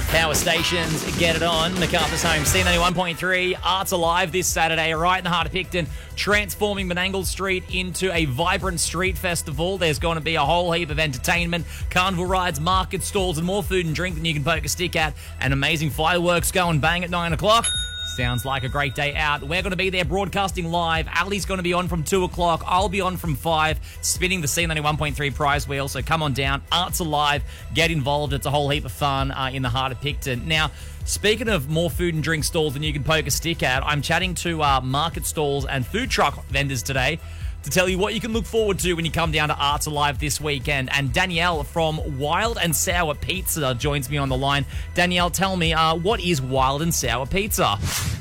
Power stations, get it on. MacArthur's Home, C91.3. Arts Alive this Saturday, right in the heart of Picton, transforming Menangle Street into a vibrant street festival. There's going to be a whole heap of entertainment, carnival rides, market stalls, and more food and drink than you can poke a stick at. And amazing fireworks going bang at 9 o'clock. Sounds like a great day out. We're going to be there broadcasting live. Ali's going to be on from 2 o'clock. I'll be on from 5, spinning the C91.3 prize wheel. So come on down. Arts Alive. Get involved. It's a whole heap of fun in the heart of Picton. Now, speaking of more food and drink stalls than you can poke a stick at, I'm chatting to market stalls and food truck vendors today to tell you what you can look forward to when you come down to Arts Alive this weekend. And Danielle from Wild and Sour Pizza joins me on the line. Danielle, tell me, what is Wild and Sour Pizza?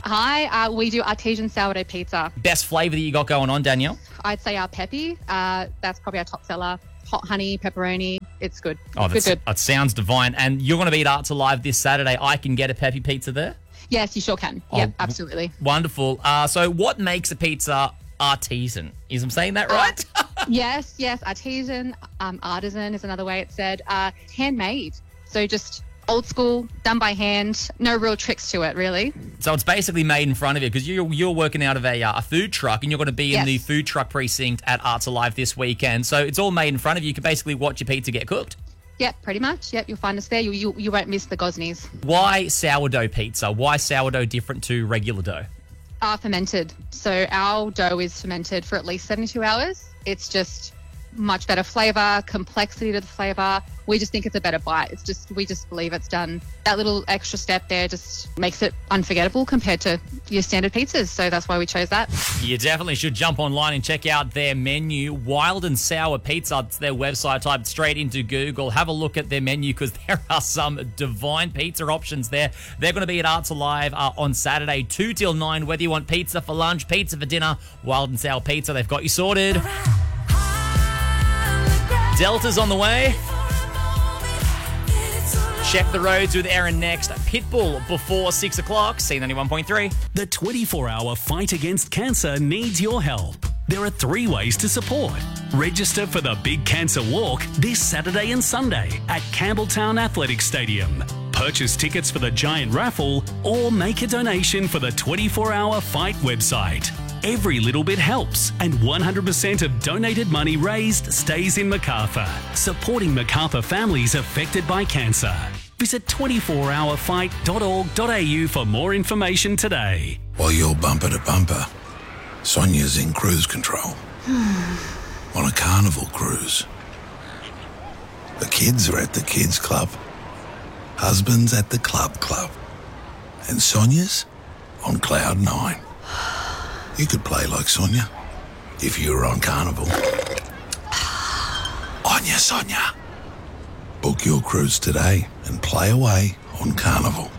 Hi, we do artesian sourdough pizza. Best flavour that you got going on, Danielle? I'd say our peppy. That's probably our top seller. Hot honey, pepperoni. It's good. Oh, Good. that sounds divine. And you're going to be at Arts Alive this Saturday. I can get a peppy pizza there? Yes, you sure can. Yep, absolutely. Wonderful. So what makes a pizza artisan? Is I'm saying that right? Yes. Artesian, artisan is another way it's said. Handmade. So just old school, done by hand. No real tricks to it, really. So it's basically made in front of you because you're working out of a food truck and you're going to be in the food truck precinct at Arts Alive this weekend. So it's all made in front of you. You can basically watch your pizza get cooked. Yep, pretty much. Yep, you'll find us there. You won't miss the Gosneys. Why sourdough pizza? Why sourdough different to regular dough? Fermented. So our dough is fermented for at least 72 hours. It's just much better flavour, complexity to the flavour. We just think it's a better bite. We just believe it's done. That little extra step there just makes it unforgettable compared to your standard pizzas. So that's why we chose that. You definitely should jump online and check out their menu. Wild and Sour Pizza, it's their website. Type straight into Google. Have a look at their menu because there are some divine pizza options there. They're going to be at Arts Alive on Saturday, 2 till 9. Whether you want pizza for lunch, pizza for dinner, Wild and Sour Pizza, they've got you sorted. Delta's on the way. Check the roads with Aaron next. Pitbull before 6 o'clock. C91.3. The 24-hour fight against cancer needs your help. There are 3 ways to support. Register for the Big Cancer Walk this Saturday and Sunday at Campbelltown Athletic Stadium. Purchase tickets for the giant raffle or make a donation for the 24-hour fight website. Every little bit helps, and 100% of donated money raised stays in Macarthur, supporting Macarthur families affected by cancer. Visit 24hourfight.org.au for more information today. While you're bumper to bumper, Sonia's in cruise control. On a carnival cruise. The kids are at the kids club. Husband's at the club. And Sonia's on cloud 9. You could play like Sonia if you were on Carnival. Anya, Sonia. Book your cruise today and play away on Carnival.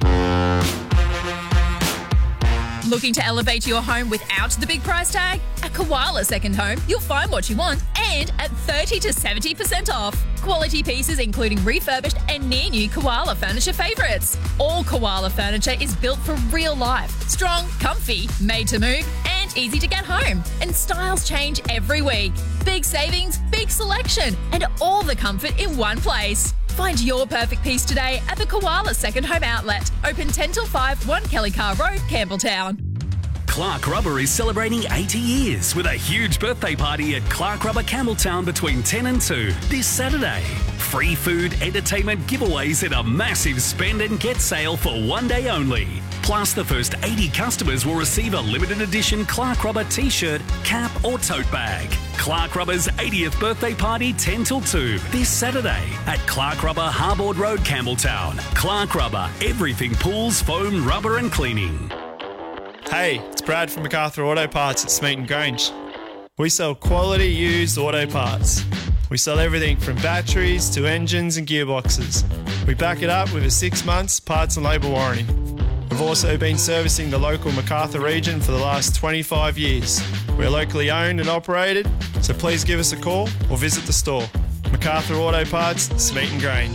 Looking to elevate your home without the big price tag? At Koala Second Home, you'll find what you want and at 30 to 70% off. Quality pieces including refurbished and near-new Koala furniture favourites. All Koala furniture is built for real life. Strong, comfy, made to move and easy to get home. And styles change every week. Big savings, big selection and all the comfort in one place. Find your perfect piece today at the Koala Second Home Outlet. Open 10 till 5, 1 Kelly Car Road, Campbelltown. Clark Rubber is celebrating 80 years with a huge birthday party at Clark Rubber Campbelltown between 10 and 2 this Saturday. Free food, entertainment, giveaways and a massive spend and get sale for one day only. Plus, the first 80 customers will receive a limited edition Clark Rubber t-shirt, cap or tote bag. Clark Rubber's 80th birthday party 10 till 2 this Saturday at Clark Rubber Harbord Road, Campbelltown. Clark Rubber, everything pools, foam, rubber and cleaning. Hey, it's Brad from MacArthur Auto Parts at Smeaton Grange. We sell quality used auto parts. We sell everything from batteries to engines and gearboxes. We back it up with a 6 months parts and labour warranty. We've also been servicing the local MacArthur region for the last 25 years. We're locally owned and operated, so please give us a call or visit the store. MacArthur Auto Parts, Smeaton Grange.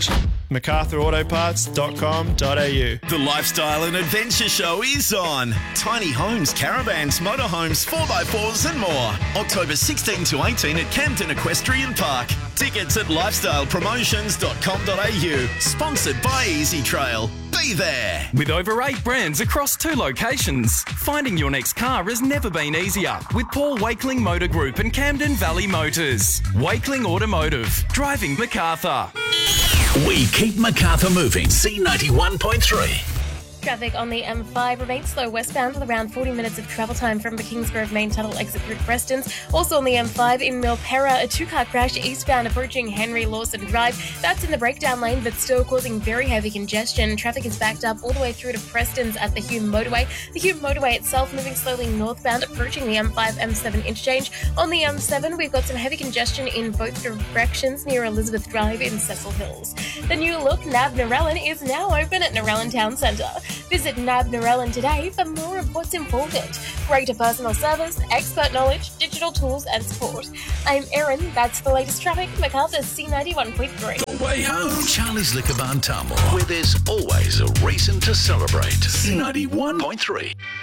MacArthurAutoparts.com.au. The Lifestyle and Adventure Show is on. Tiny homes, caravans, motorhomes, 4x4s and more. October 16 to 18 at Camden Equestrian Park. Tickets at lifestylepromotions.com.au. Sponsored by Easy Trail. Be there. With over 8 brands across 2 locations, finding your next car has never been easier with Paul Wakeling Motor Group and Camden Valley Motors. Wakeling Automotive, driving MacArthur. We keep MacArthur moving. C91.3. Traffic on the M5 remains slow westbound with around 40 minutes of travel time from the Kingsgrove main tunnel exit through Prestons. Also on the M5 in Milperra, a 2-car crash eastbound approaching Henry Lawson Drive. That's in the breakdown lane but still causing very heavy congestion. Traffic is backed up all the way through to Prestons at the Hume Motorway. The Hume Motorway itself moving slowly northbound approaching the M5-M7 interchange. On the M7 we've got some heavy congestion in both directions near Elizabeth Drive in Cecil Hills. The new look NAB Narellan is now open at Narellan Town Centre. Visit NAB Narellan today for more of what's important. Greater personal service, expert knowledge, digital tools and support. I'm Erin, that's the latest traffic, MacArthur's C91.3. The way home. Charlie's Liquor Barn Tamworth, where there's always a reason to celebrate. C91.3.